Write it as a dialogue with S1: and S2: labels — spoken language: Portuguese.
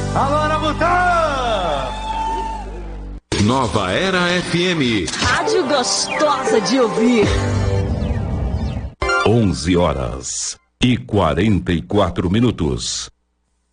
S1: Alô, Namutã!
S2: Nova Era FM.
S3: Rádio gostosa de ouvir.
S2: 11h44.